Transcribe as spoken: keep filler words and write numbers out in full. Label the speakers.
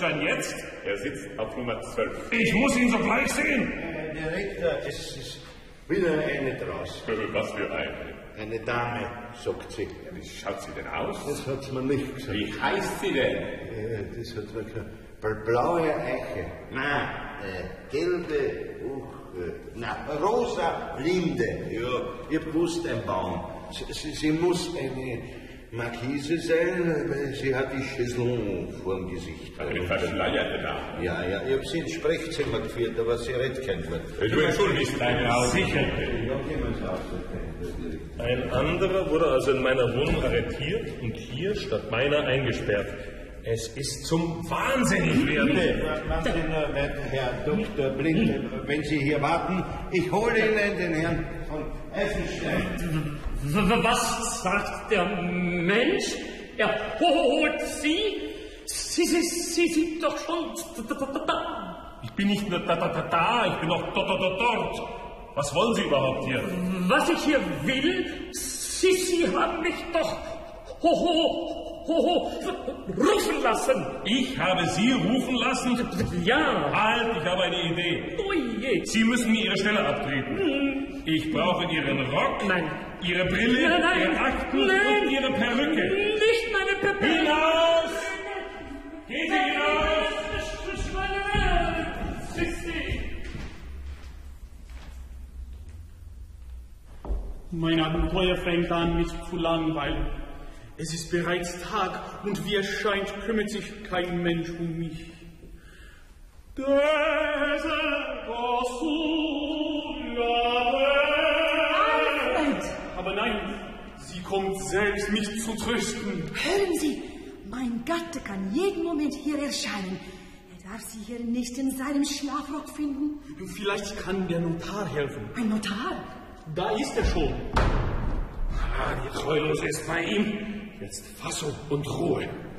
Speaker 1: Sonnenschein jetzt?
Speaker 2: Er sitzt auf Nummer zwölf.
Speaker 1: Ich muss ihn sogleich sehen.
Speaker 3: Herr Direktor, es ist wieder eine draus.
Speaker 2: Was für eine?
Speaker 3: Eine Dame, sagt sie.
Speaker 2: Ja, wie schaut sie denn aus?
Speaker 3: Das hat sie mir nicht gesagt.
Speaker 2: Wie heißt sie denn?
Speaker 3: Äh, das hat mir gesagt. Blaue Eiche. Nein, äh, gelbe, uh, äh, nein, rosa Linde. Ja, ich hab gewusst, ein Baum. Sie, sie, sie muss eine Markise sein, weil sie hat die Chaiselon vor dem Gesicht.
Speaker 2: Eine verschleierte Dame.
Speaker 3: Ja, ja, ich hab sie ins Sprechzimmer geführt, aber sie redet kein Wort.
Speaker 2: Du entschuldigst deine Augen.
Speaker 1: Sicher. Ein anderer wurde also in meiner Wohnung arretiert und hier statt meiner eingesperrt. Es ist zum Wahnsinnigwerden.
Speaker 3: Warten Sie nur, Herr Doktor Blind, wenn Sie hier warten, ich hole Ihnen den Herrn von Eisenstein.
Speaker 4: Was sagt der Mensch? Er holt Sie? Sie, Sie, Sie sind doch schon da.
Speaker 1: Ich bin nicht nur da, da, da, da, ich bin noch dort, dort, dort. Was wollen Sie überhaupt hier?
Speaker 4: Was ich hier will? Sie, Sie haben mich doch ho, ho, ho, ho, rufen lassen.
Speaker 1: Ich habe Sie rufen lassen?
Speaker 4: Ja.
Speaker 1: Halt, ich habe eine Idee.
Speaker 4: Oje.
Speaker 1: Sie müssen mir Ihre Stelle abtreten.
Speaker 4: Hm.
Speaker 1: Ich brauche Ihren Rock,
Speaker 4: nein.
Speaker 1: Ihre Brille,
Speaker 4: nein, nein.
Speaker 1: Ihre Akten
Speaker 4: nein.
Speaker 1: und Ihre Perücke.
Speaker 4: Nicht meine Perücke.
Speaker 1: Hinaus! Gehen Sie hinaus!
Speaker 5: Mein Abenteuer fängt an, mich zu langweilen. Es ist bereits Tag und wie es scheint, kümmert sich kein Mensch um mich.
Speaker 6: Alfred!
Speaker 5: Aber nein, sie kommt selbst, mich zu trösten.
Speaker 6: Hören Sie, mein Gatte kann jeden Moment hier erscheinen. Er darf Sie hier nicht in seinem Schlafrock finden.
Speaker 5: Vielleicht kann der Notar helfen.
Speaker 6: Ein Notar?
Speaker 5: Da ist er schon.
Speaker 1: Ah, die Treulose ist bei ihm. Jetzt Fassung und Ruhe.